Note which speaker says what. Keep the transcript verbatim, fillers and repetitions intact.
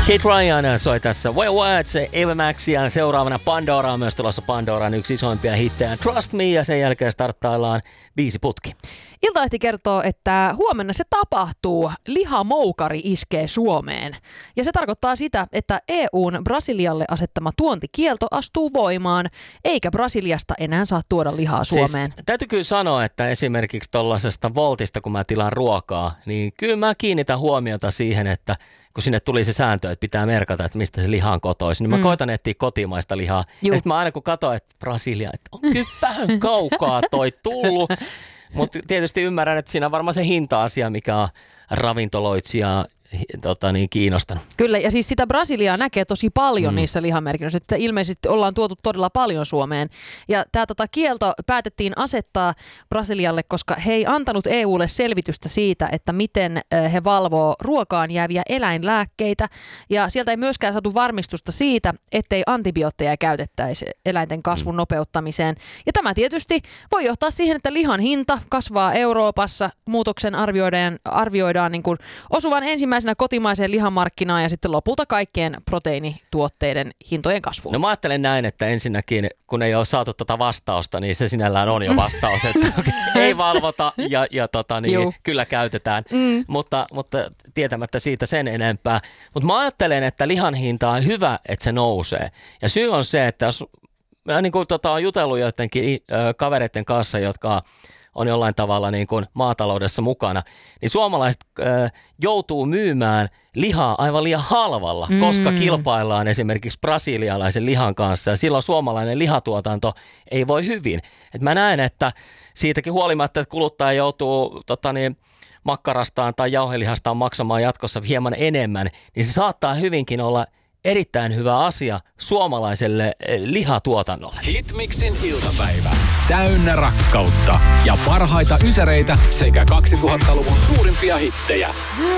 Speaker 1: Kate Ryan soi tässä Way Words, Ava Max ja seuraavana Pandora on myös tulossa Pandoran yksi isoimpia hittejä Trust Me ja sen jälkeen starttaillaan biisi putki.
Speaker 2: Iltalehti kertoo, että huomenna se tapahtuu. Lihamoukari iskee Suomeen. Ja se tarkoittaa sitä, että E U:n Brasilialle asettama tuontikielto astuu voimaan, eikä Brasiliasta enää saa tuoda lihaa Suomeen.
Speaker 1: Siis, täytyy kyllä sanoa, että esimerkiksi tuollaisesta Voltista, kun mä tilaan ruokaa, niin kyllä mä kiinnitän huomiota siihen, että kun sinne tuli se sääntö, että pitää merkata, että mistä se liha on kotoisin, niin mä mm. koitan etsiä kotimaista lihaa. Juh. Ja sitten mä aina kun katsoin, että Brasilia, että on kyllä vähän kaukaa toi tullut. Mutta tietysti ymmärrän, että siinä on varmaan se hinta-asia, mikä on ravintoloitsijaa tota niin, kiinnostanut.
Speaker 2: Kyllä, ja siis sitä Brasiliaa näkee tosi paljon mm. niissä lihamerkinnöissä, että ilmeisesti ollaan tuotu todella paljon Suomeen. Ja tämä tota, kielto päätettiin asettaa Brasilialle, koska he ei antanut E U:lle selvitystä siitä, että miten he valvoo ruokaan jääviä eläinlääkkeitä. Ja sieltä ei myöskään saatu varmistusta siitä, ettei antibiootteja käytettäisi eläinten kasvun mm. nopeuttamiseen. Ja tämä tietysti voi johtaa siihen, että lihan hinta kasvaa Euroopassa. Muutoksen arvioidaan, arvioidaan niin kuin osuvan ensimmäisenä kotimaiseen lihamarkkinaan ja sitten lopulta kaikkien proteiinituotteiden hintojen kasvuun.
Speaker 1: No mä ajattelen näin, että ensinnäkin kun ei ole saatu tota vastausta, niin se sinällään on jo vastaus, että ei valvota ja, ja tota, niin, kyllä käytetään, mm. mutta, mutta tietämättä siitä sen enempää. Mutta mä ajattelen, että lihan hinta on hyvä, että se nousee. Ja syy on se, että jos mä niin kuin, tota, on jutellut joidenkin äh, kavereiden kanssa, jotka on jollain tavalla niin kuin maataloudessa mukana, niin suomalaiset äh, joutuu myymään lihaa aivan liian halvalla, mm. koska kilpaillaan esimerkiksi brasilialaisen lihan kanssa ja silloin suomalainen lihatuotanto ei voi hyvin. Et mä näen, että siitäkin huolimatta, että kuluttaja joutuu tota niin, makkarastaan tai jauhelihastaan maksamaan jatkossa hieman enemmän, niin se saattaa hyvinkin olla erittäin hyvä asia suomalaiselle lihatuotannolle.
Speaker 3: Hitmixin iltapäivä. Täynnä rakkautta ja parhaita ysäreitä sekä kaksituhattaluvun suurimpia hittejä.